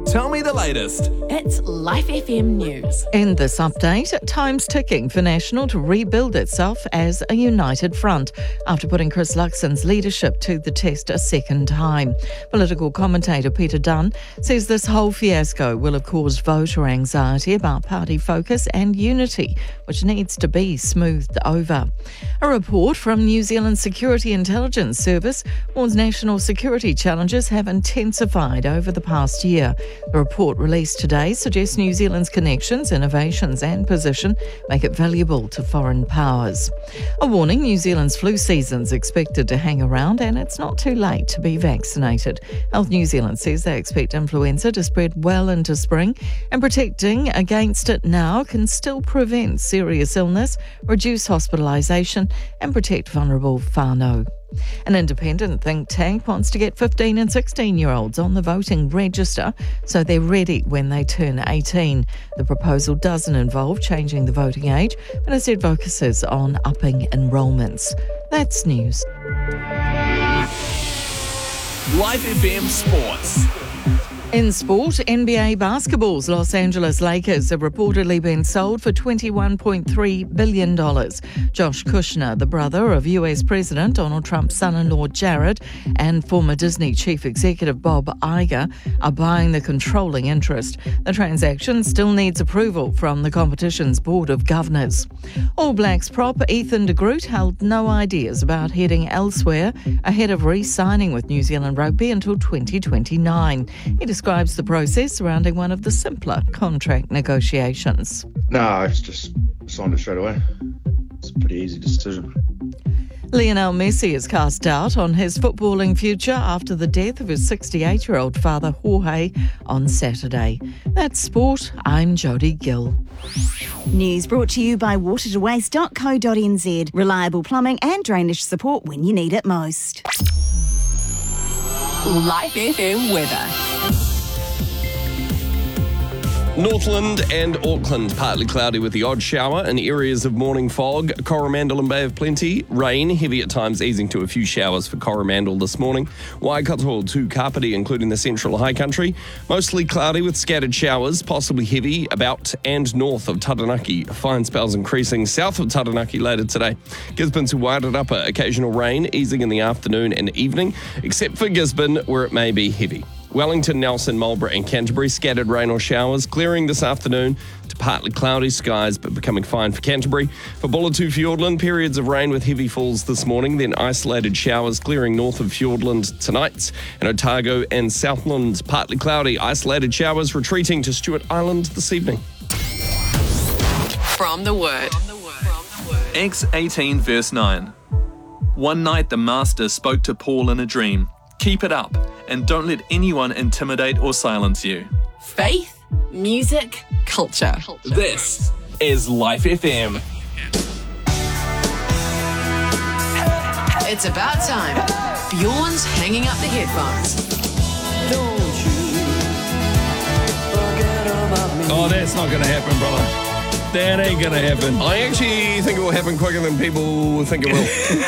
Tell me the latest. It's Life FM News. In this update, time's ticking for National to rebuild itself as a united front after putting Chris Luxon's leadership to the test a second time. Political commentator Peter Dunn says this whole fiasco will have caused voter anxiety about party focus and unity, which needs to be smoothed over. A report from New Zealand's Security Intelligence Service warns national security challenges have intensified over the past year. The report released today suggests New Zealand's connections, innovations and position make it valuable to foreign powers. A warning: New Zealand's flu season's expected to hang around and it's not too late to be vaccinated. Health New Zealand says they expect influenza to spread well into spring, and protecting against it now can still prevent serious illness, reduce hospitalisation and protect vulnerable whānau. An independent think tank wants to get 15 and 16-year-olds on the voting register so they're ready when they turn 18. The proposal doesn't involve changing the voting age, but instead focuses on upping enrolments. That's news. Life FM Sports. In sport, NBA basketball's Los Angeles Lakers have reportedly been sold for $21.3 billion. Josh Kushner, the brother of US President Donald Trump's son-in-law Jared, and former Disney chief executive Bob Iger, are buying the controlling interest. The transaction still needs approval from the competition's board of governors. All Blacks prop Ethan de Groot held no ideas about heading elsewhere ahead of re-signing with New Zealand Rugby until 2029. He describes the process surrounding one of the simpler contract negotiations. No, it's just signed it straight away. It's a pretty easy decision. Lionel Messi is cast doubt on his footballing future after the death of his 68-year-old father Jorge on Saturday. That's sport. I'm Jodie Gill. News brought to you by watertowaste.co.nz. Reliable plumbing and drainage support when you need it most. Life FM weather. Northland and Auckland, partly cloudy with the odd shower and areas of morning fog. Coromandel and Bay of Plenty, rain, heavy at times, easing to a few showers for Coromandel this morning. Waikato to Kapiti, including the central high country. Mostly cloudy with scattered showers, possibly heavy about and north of Taranaki. Fine spells increasing south of Taranaki later today. Gisborne to Wairarapa, occasional rain, easing in the afternoon and evening, except for Gisborne, where it may be heavy. Wellington, Nelson, Marlborough and Canterbury, scattered rain or showers, clearing this afternoon to partly cloudy skies, but becoming fine for Canterbury. For Bulletu Fiordland, periods of rain with heavy falls this morning, then isolated showers clearing north of Fiordland tonight. And Otago and Southland, partly cloudy, isolated showers retreating to Stewart Island this evening. From the Word. Acts 18 verse 9. One night the Master spoke to Paul in a dream. Keep it up and don't let anyone intimidate or silence you. Faith, music, culture. This is Life FM. It's about time. Bjorn's hanging up the headphones. Oh, that's not going to happen, brother. That ain't going to happen. I actually think it will happen quicker than people think it will.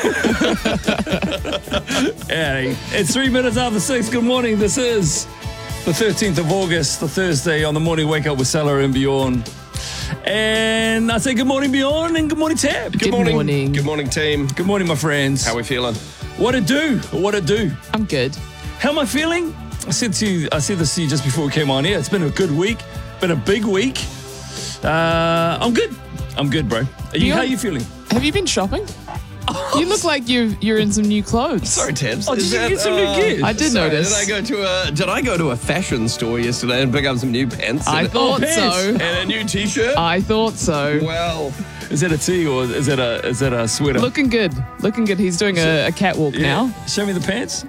Hey, it's 3 minutes after 6. Good morning. This is the 13th of August, the Thursday on the morning wake up with Salah and Bjorn. And I say good morning, Bjorn, and good morning, Tab. Good morning. Good morning, team. Good morning, my friends. How are we feeling? What it do? What it do? I'm good. How am I feeling? I said this to you just before we came on here. It's been a good week. Been a big week. I'm good. I'm good, bro. How are you feeling? Have you been shopping? You look like you're in some new clothes. Sorry, Tabs. Oh, did you get some new gear? I did notice. Did I go to a fashion store yesterday and pick up some new pants? I thought so. And a new t-shirt? I thought so. Well, is that a tee or is that a sweater? Looking good. Looking good. He's doing a catwalk now. Show me the pants.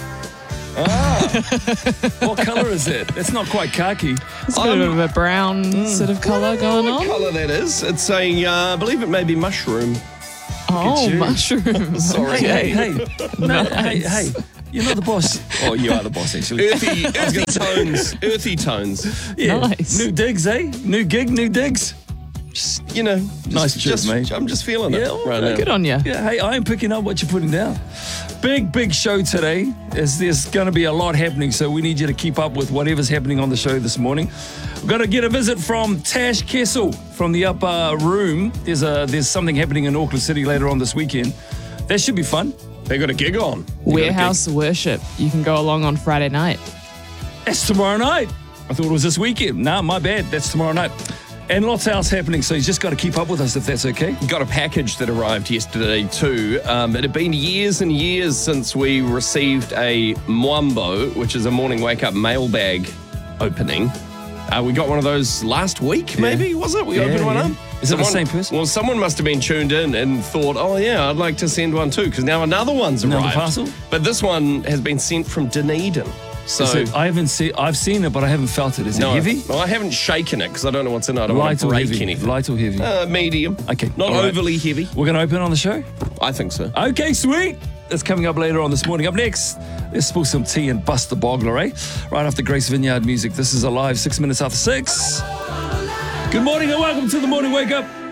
What colour is it? It's not quite khaki. It's a bit of a brown sort of colour going on. What colour that is? It's I believe it may be mushroom. Oh, mushrooms. Sorry. Hey. Hey. You're not the boss. Oh, you are the boss, actually. Earthy tones. Earthy tones. Yeah. Nice. New digs, eh? New gig, new digs. Just, nice trip, mate. I'm just feeling it right now. Good on you. Yeah, hey, I am picking up what you're putting down. big show today. There's going to be a lot happening, so we need you to keep up with whatever's happening on the show this morning. We're going to get a visit from Tash Kessel from the upper room. There's something happening in Auckland City later on this weekend. That should be fun. They got a gig on. Warehouse Worship. You can go along on Friday night. That's tomorrow night. I thought it was this weekend. Nah, my bad. That's tomorrow night. And lots else happening, so you just got to keep up with us if that's okay. Got a package that arrived yesterday too. It had been years and years since we received a Mwambo, which is a morning wake-up mailbag opening. We got one of those last week, maybe, was it? We opened one up. Is it the same person? Well, someone must have been tuned in and thought, oh yeah, I'd like to send one too, because now another one's Another arrived. parcel? But this one has been sent from Dunedin. So I've seen it, but I haven't felt it. Is it heavy? Well, I haven't shaken it because I don't know what's in it. I don't want Light to or break heavy? anything. Light or heavy? Medium. Okay. Not all right. overly heavy. We're going to open on the show? I think so. Okay, sweet. That's coming up later on this morning. Up next, let's spill some tea and bust the boggler, eh? Right after Grace Vineyard music. This is Alive, 6 minutes after 6. Good morning and welcome to the Morning Wake Up.